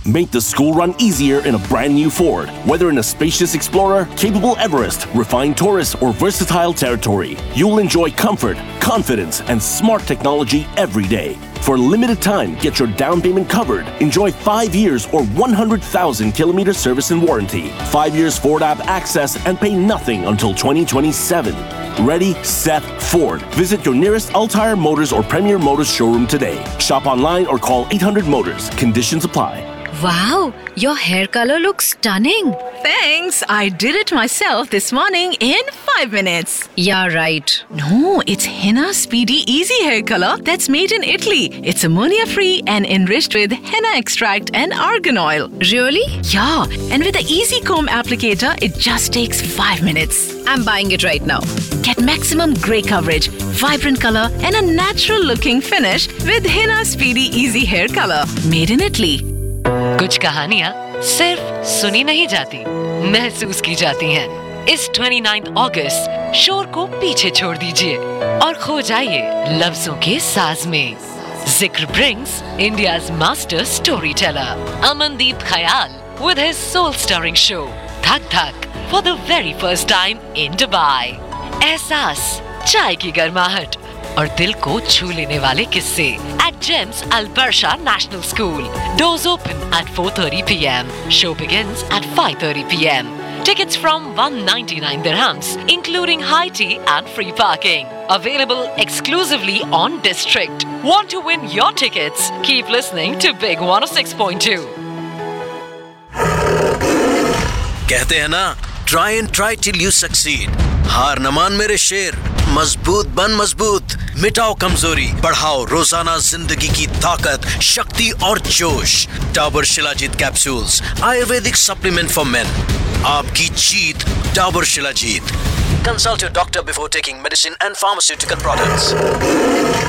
Make the school run easier in a brand new Ford. Whether in a spacious Explorer, capable Everest, refined Taurus, or versatile Territory, you'll enjoy comfort, confidence, and smart technology every day. For a limited time, get your down payment covered. Enjoy 5 years or 100,000 kilometer service and warranty. 5 years Ford app access and pay nothing until 2027. Ready, set, Ford. Visit your nearest Altair Motors or Premier Motors showroom today. Shop online or call 800 Motors. Conditions apply. Wow, your hair color looks stunning. Thanks. I did it myself this morning in 5 minutes. Yeah, right. No, it's Henna Speedy Easy Hair Color that's made in Italy. It's ammonia-free and enriched with henna extract and argan oil. Really? Yeah, and with the Easy Comb applicator, it just takes 5 minutes. I'm buying it right now. Get maximum grey coverage, vibrant color, and a natural-looking finish with Henna Speedy Easy Hair Color, made in Italy. कुछ कहानियाँ सिर्फ सुनी नहीं जाती, महसूस की जाती हैं। इस 29 अगस्त शोर को पीछे छोड़ दीजिए और खो जाइए लफ्जों के साज में। जिक्र brings India's master storyteller Amandeep Khayal with his soul-stirring show Thak Thak for the very first time in Dubai. एहसास, चाय की गर्माहट और दिल को छू लेने वाले किस्से at GEMS Al Barsha National School. Doors open at 4:30 p.m. Show begins at 5:30 p.m. Tickets from 199 dirhams, including high tea and free parking. Available exclusively on District. Want to win your tickets? Keep listening to Big 106.2. कहते हैं ना, try and try till you succeed. हार न मान मेरे शेर, मजबूत बन मजबूत, मिटाओ कमजोरी, बढ़ाओ रोजाना जिंदगी की ताकत, शक्ति और जोश। Dabur shilajit capsules, Ayurvedic supplement for main. आपकी जीत, Dabur shilajit. Consult your doctor before taking medicine and pharmaceutical products.